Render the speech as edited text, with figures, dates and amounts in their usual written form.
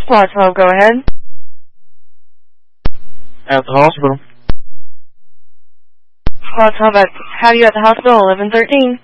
Spot 12, go ahead. At the hospital. Spot 12, have you at the hospital, 1113.